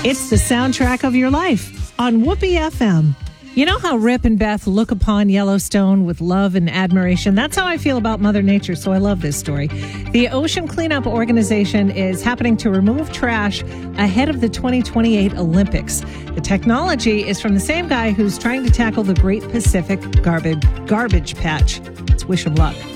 It's the soundtrack of your life on Whoopee FM. You know how Rip and Beth look upon Yellowstone with love and admiration? That's how I feel about Mother Nature, so I love this story. The Ocean Cleanup Organization is happening to remove trash ahead of the 2028 Olympics. The technology is from the same guy who's trying to tackle the Great Pacific Garbage Patch. Let's wish him luck.